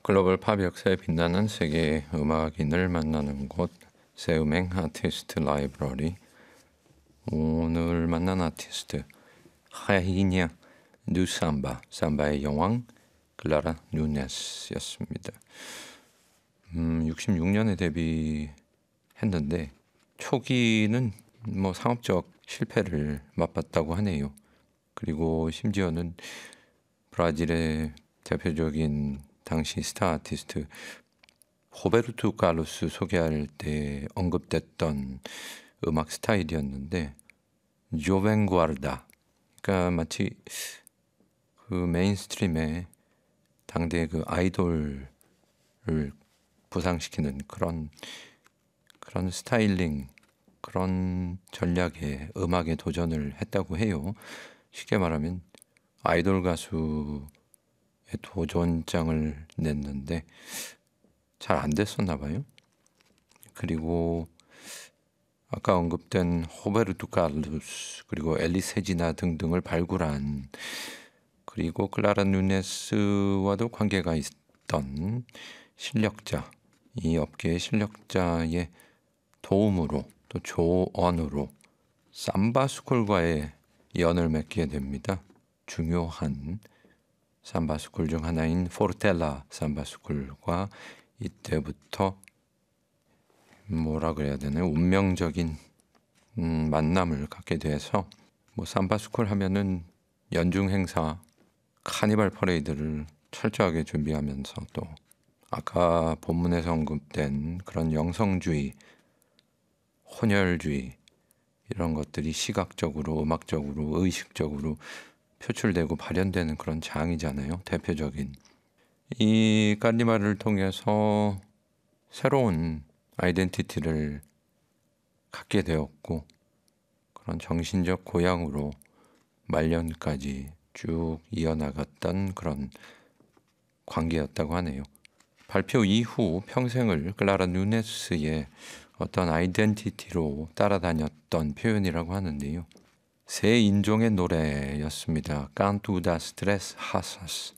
글로벌 팝 역사에 빛나는 세계 음악인을 만나는 곳 세음행 아티스트 라이브러리. 오늘 만난 아티스트 하이냐 누 삼바, 삼바의 여왕 클라라 누네스였습니다. 66년에 데뷔했는데 초기는 상업적 실패를 맛봤다고 하네요. 그리고 심지어는 브라질의 대표적인 당시 스타 아티스트 호베르투 카르로스 소개할 때 언급됐던 음악 스타일이었는데 조벤구아르다, 그러니까 마치 그 메인스트림의 당대 그 아이돌을 부상시키는 그런 스타일링, 그런 전략의 음악에 도전을 했다고 해요. 쉽게 말하면 아이돌 가수의 도전장을 냈는데 잘 안 됐었나 봐요. 그리고 아까 언급된 호베르투 카르로스 그리고 엘리스 헤지나 등등을 발굴한, 그리고 클라라 누네스와도 관계가 있던 실력자, 이 업계의 실력자의 도움으로 또 조언으로 삼바 스쿨과의 연을 맺게 됩니다. 중요한 삼바 스쿨 중 하나인 포르텔라 삼바 스쿨과 이때부터 뭐라 그래야 되나요? 운명적인 만남을 갖게 돼서 삼바 스쿨 하면은 연중 행사, 카니발 퍼레이드를 철저하게 준비하면서 또 아까 본문에서 언급된 그런 영성주의, 혼혈주의 이런 것들이 시각적으로, 음악적으로, 의식적으로 표출되고 발현되는 그런 장이잖아요. 대표적인 이 카니발을 통해서 새로운 아이덴티티를 갖게 되었고, 그런 정신적 고향으로 말년까지 쭉 이어나갔던 그런 관계였다고 하네요. 발표 이후 평생을 클라라 누네스의 어떤 아이덴티티로 따라다녔던 표현이라고 하는데요. 새 인종의 노래였습니다. 칸투 다스 트레스 하사스,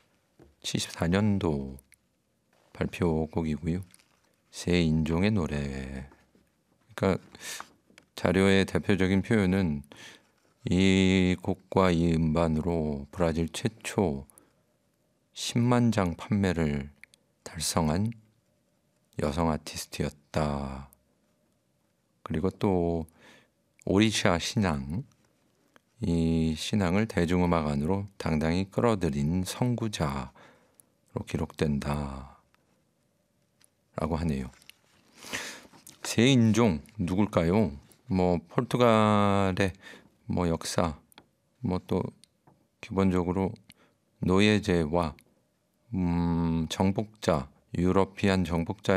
74년도 발표곡이고요. 새 인종의 노래. 그러니까 자료의 대표적인 표현은 이 곡과 이 음반으로 브라질 최초 10만 장 판매를 달성한 여성 아티스트였다. 그리고 또 오리샤 신앙, 이 신앙을 대중음악 안으로 당당히 끌어들인 선구자로 기록된다 라고 하네요. 새 인종 누굴까요? 포르투갈의 역사, 또 기본적으로 노예제와 정복자, 유러피안 정복자